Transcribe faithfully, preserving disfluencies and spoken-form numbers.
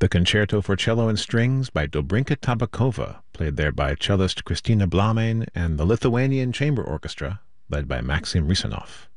The Concerto for Cello and Strings by Dobrinka Tabakova, played there by cellist Kristina Blaumain and the Lithuanian Chamber Orchestra, led by Maxim Risanov.